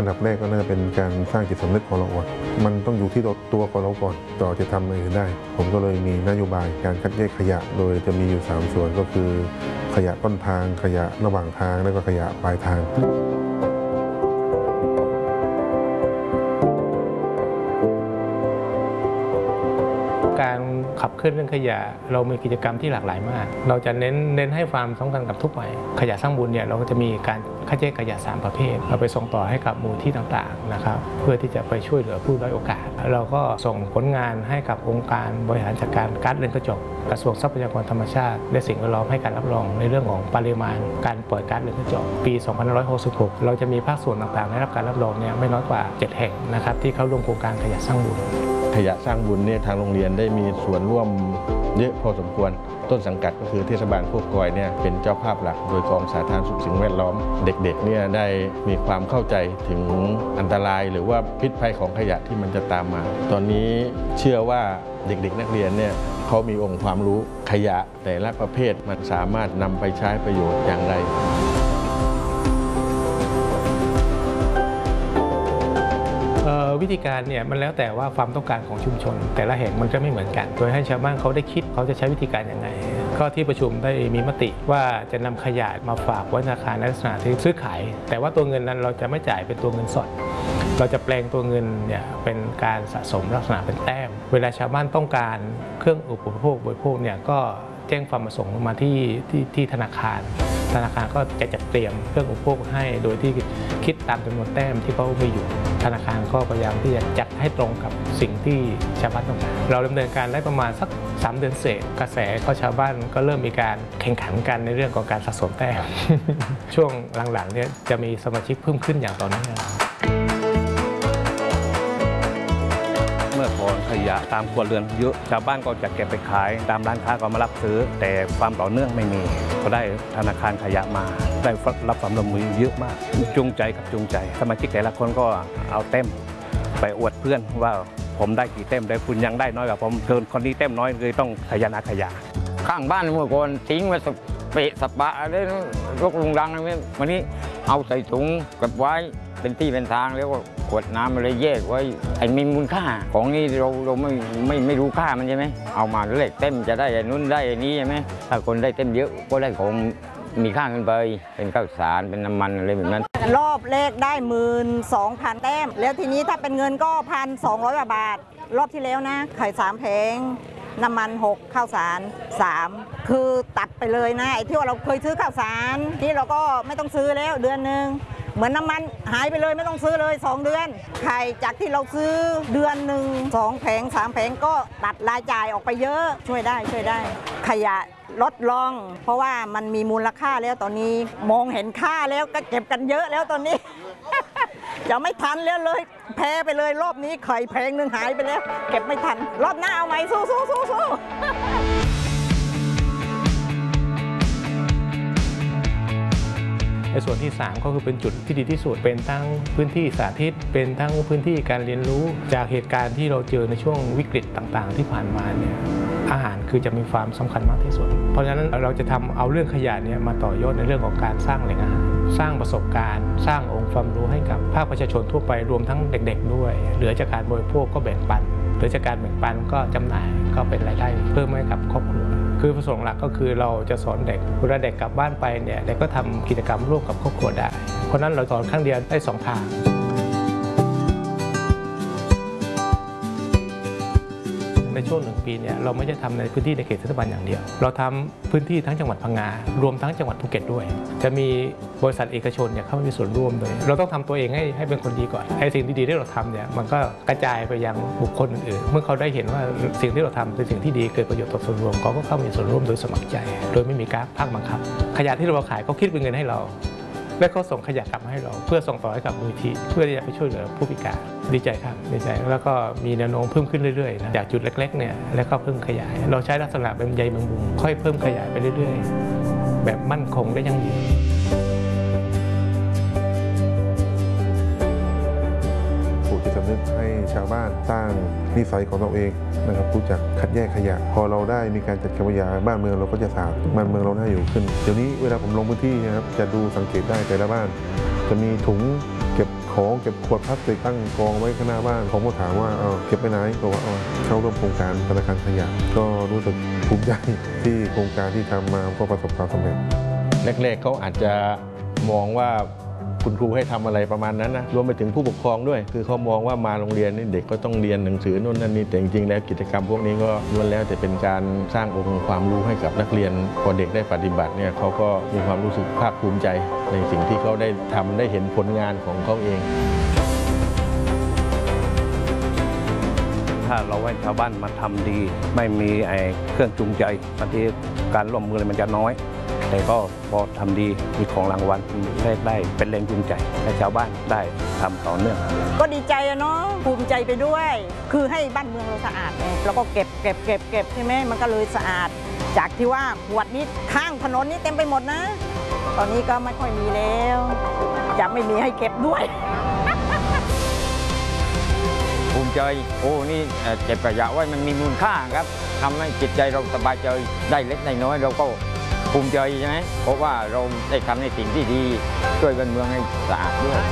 อันดับแรกก็น่าจะเป็นการสร้างจิตสำนึกของเราก่อนมันต้องอยู่ที่ตัวของเราก่อนต่อจะทำอะไรได้ผมก็เลยมีนโยบายการคัดแยกขยะโดยจะมีอยู่3ส่วนก็คือขยะต้นทางขยะระหว่างทางและก็ขยะปลายทางการขับเคลื่อนเรื่องขยะเรามีกิจกรรมที่หลากหลายมากเราจะเน้นให้ความสำคัญกับทุกวัยขยะสร้างบุญเนี่ยเราก็จะมีการคัดแยกขยะ3ประเภทเราไปส่งต่อให้กับมูลที่ต่างๆนะครับเพื่อที่จะไปช่วยเหลือผู้ด้อยโอกาสเราก็ส่งผลงานให้กับองค์การบริหารจัดการก๊าซเรือนกระจกกระทรวงทรัพยากรธรรมชาติและสิ่งแวดล้อมให้การรับรองในเรื่องของปริมาณการปล่อยก๊าซเรือนกระจกปี 2566 เราจะมีภาคส่วนต่างๆได้รับการรับรองเนี่ยไม่น้อยกว่า7แห่งนะครับที่เข้าร่วมโครงการขยะสร้างบุญขยะสร้างบุญเนี่ยทางโรงเรียนได้มีส่วนร่วมเยอะพอสมควรต้นสังกัดก็คือเทศบาลโคกกอยเนี่ยเป็นเจ้าภาพหลักโดยกองสาธารณสุขสิ่งแวดล้อมเด็กๆเนี่ยได้มีความเข้าใจถึงอันตรายหรือว่าพิษภัยของขยะที่มันจะตามมาตอนนี้เชื่อว่าเด็กๆนักเรียนเนี่ยเขามีองค์ความรู้ขยะแต่ละประเภทมันสามารถนำไปใช้ประโยชน์อย่างไรวิธีการเนี่ยมันแล้วแต่ว่าความต้องการของชุมชนแต่ละแห่งมันจะไม่เหมือนกันโดยให้ชาวบ้านเขาได้คิดเขาจะใช้วิธีการยังไงก็ที่ประชุมได้มีมติว่าจะนำขยะมาฝากไว้ธนาคารในลักษณะที่ซื้อขายแต่ว่าตัวเงินนั้นเราจะไม่จ่ายเป็นตัวเงินสดเราจะแปลงตัวเงินเนี่ยเป็นการสะสมลักษณะเป็นแต้มเวลาชาวบ้านต้องการเครื่องอุปโภคบริโภคเนี่ยก็แจ้งความประสงค์มาที่ธนาคารก็จะจัดเตรียมเครื่องอุปโภคให้โดยที่คิดตามจำนวนแต้มที่เขามีอยู่ธนาคารก็พยายามที่จะจัดให้ตรงกับสิ่งที่ชาวบ้านต้องการเราดำเนินการได้ประมาณสัก3 เดือนเศษกระแสก็ชาวบ้านก็เริ่มมีการแข่งขันกันในเรื่องของการสะสมแต้ม ช่วงหลังๆเนี่ยจะมีสมาชิกเพิ่มขึ้นอย่างต่อเนื่องเมื่อก่อนขยะตามครัวเรือนเยอะชาวบ้านก็จะเก็บไปขายตามร้านค้าก็มารับซื้อแต่ความต่อเนื่องไม่มีก็ได้ธนาคารขยะมาได้รับความร่วมมือเยอะมากจูงใจกับจูงใจสมาชิกแต่ละคนก็เอาเต็มไปอวดเพื่อนว่าผมได้กี่เต็มแต่คุณยังได้น้อยกว่าผมเกินคนนี้เต็มน้อยเลยต้องขยันหาขยะข้างบ้านเมื่อก่อนทิ้งไว้เปะสปะอะไรรกรุงรังอะไรวันนี้เอาใส่ถุงเก็บไว้เป็นที่เป็นทางแล้วก็ขวดน้ำอะไรแยกไว้ไอ้มีมูลค่าของนี้เราไม่รู้ค่ามันใช่ไหมเอามาเลขเต็มจะได้ไอ้นู้นได้ไอ้นี้ใช่ไหมถ้าคนได้เต็มเยอะก็ได้ของมีค่าขึ้นไปเป็นข้าวสารเป็นน้ำมันอะไรแบบนั้นรอบแรกได้12,000 แต้มแล้วทีนี้ถ้าเป็นเงินก็1,200 บาทรอบที่แล้วนะไข่3 แผงน้ำมัน6ข้าวสาร3คือตัดไปเลยนะไอ้ที่ว่าเราเคยซื้อข้าวสารนี่เราก็ไม่ต้องซื้อแล้วเดือนนึงเหมือนน้ำมันหายไปเลยไม่ต้องซื้อเลย2 เดือนไข่จากที่เราซื้อเดือนหนึ่ง2 แผง3 แผงก็ตัดรายจ่ายออกไปเยอะช่วยได้ขยะลดลงเพราะว่ามันมีมูลค่าแล้วตอนนี้มองเห็นค่าแล้วก็เก็บกันเยอะแล้วตอนนี้ จะไม่ทันแล้วเลยแพ้ไปเลยรอบนี้ไข่แพงหนึ่งหายไปแล้วเก็บไม่ทันรอบหน้าเอาใหม่สู้ในส่วนที่3ก็คือเป็นจุดที่ดีที่สุดเป็นทั้งพื้นที่สาธิตเป็นทั้งพื้นที่การเรียนรู้จากเหตุการณ์ที่เราเจอในช่วงวิกฤตต่างๆที่ผ่านมาเนี่ยอาหารคือจะมีความสำคัญมากที่สุดเพราะฉะนั้นเราจะทำเอาเรื่องขยะเนี่ยมาต่อยอดในเรื่องของการสร้างแหล่งอาหารสร้างประสบการณ์สร้างองค์ความรู้ให้กับภาคประชาชนทั่วไปรวมทั้งเด็กๆด้วยเหลือจากการบริโภคก็แบ่งปันเหลือจากการแบ่งปันก็จำหน่ายก็เป็นรายได้เพิ่มให้กับครอบครัวคือประสงค์หลักก็คือเราจะสอนเด็กเวลาเด็กกลับบ้านไปเนี่ยเด็กก็ทำกิจกรรมร่วมกับครอบครัวได้เพราะนั้นเราสอนครั้งเดียวได้2 ทางในช่วง1 ปีเนี่ยเราไม่ใช่ทำในพื้นที่ในเขตเทศบาลอย่างเดียวเราทำพื้นที่ทั้งจังหวัดพังงารวมทั้งจังหวัดภูเก็ตด้วยจะมีบริษัทเอกชนเนี่ยเข้ามามีส่วนร่วมด้วยเราต้องทำตัวเองให้เป็นคนดีก่อนไอ้สิ่งดีๆที่เราทำเนี่ยมันก็กระจายไปยังบุคคลอื่นๆเมื่อเขาได้เห็นว่าสิ่งที่เราทำเป็นสิ่งที่ดีเกิดประโยชน์ต่อส่วนรวมเขาก็เข้ามีส่วนร่วมโดยสมัครใจโดยไม่มีการภาคบังคับขยะที่เราขายเขาคิดเป็นเงินให้เราและเขาส่งขยะกลับมาให้เราเพื่อส่งต่อให้กับมูลนิธิเพื่อที่จะไปช่วยเหลือผู้พิการดีใจครับดีใจแล้วก็มีแนวโน้มเพิ่มขึ้นเรื่อยๆนะจากจุดเล็กๆเนี่ยแล้วก็เพิ่มขยายเราใช้ลักษณะเป็นใยแมงมุมค่อยเพิ่มขยายไปเรื่อยๆแบบมั่นคงและยั่งยืนปลูกจิตสำนึกให้ชาวบ้านสร้างนิสัยของเราเองนะครับรู้จักคัดแยกขยะพอเราได้มีการจัดเก็บขยะบ้านเมืองเราก็จะสะอาดบ้านเมืองเราน่าอยู่ขึ้นเดี๋ยวนี้เวลาผมลงพื้นที่นะครับจะดูสังเกตได้แต่ละบ้านจะมีถุงเก็บขของเก็บขวดพลาสติกตั้งกองไว้ข้างหน้าบ้านผมก็ถามว่าเก็บไปไหนบอกว่าเข้าร่วมโครงการธนาคารขยะก็รู้สึกภูมิใจที่โครงการที่ทำมาก็ประสบความสำเร็จแรกๆเขาอาจจะมองว่าคุณครูให้ทำอะไรประมาณนั้นนะรวมไปถึงผู้ปกครองด้วยคือเขามองว่ามาโรงเรียนนี่เด็กก็ต้องเรียนหนังสือนู่นนั่นนี่แต่จริงๆแล้วกิจกรรมพวกนี้ก็ล้วนแล้วแต่เป็นการสร้างองค์ความรู้ให้กับนักเรียนพอเด็กได้ปฏิบัติเนี่ยเขาก็มีความรู้สึกภาคภูมิใจในสิ่งที่เขาได้ทำได้เห็นผลงานของเขาเองถ้าเราให้ชาวบ้านมาทำดีไม่มีเครื่องจูงใจบางทีการร่วมมือมันจะน้อยแต่ก็พอทำดีมีของรางวัลได้เป็นแรงจูงใจให้ชาวบ้านได้ทำต่อเนื่องก็ดีใจเนาะภูมิใจไปด้วย คือให้บ้านเมืองเราสะอาดไงแล้วก็เก็บใช่ไหมมันก็เลยสะอาดจากที่ว่าขวดนี้ข้างถนนนี้เต็มไปหมดนะตอนนี้ก็ไม่ค่อยมีแล้วจะไม่มีให้เก็บด้วยภูมิใจนี่เก็บขยะไว้มันมีมูลค่าครับทำให้จิตใจเราสบายใจได้เล็กได้น้อยเราก็ภูมิใจใช่ไหมเพราะว่าเราได้ทำในสิ่งที่ดีช่วยบ้านเมืองให้สะอาดด้วย